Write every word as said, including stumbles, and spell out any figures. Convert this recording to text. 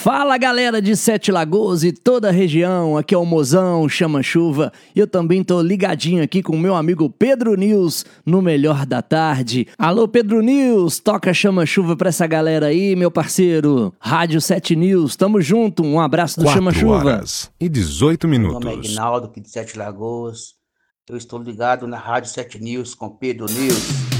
Fala galera de Sete Lagoas e toda a região, aqui é o Mozão, Chama Chuva, e eu também tô ligadinho aqui com o meu amigo Pedro News no Melhor da Tarde. Alô Pedro News, toca Chama Chuva pra essa galera aí, meu parceiro. Rádio Sete News, tamo junto, um abraço do Chama Chuva. quatro horas e dezoito minutos. Meu nome é Aguinaldo, aqui de Sete Lagoas. Eu estou ligado na Rádio Sete News com Pedro News.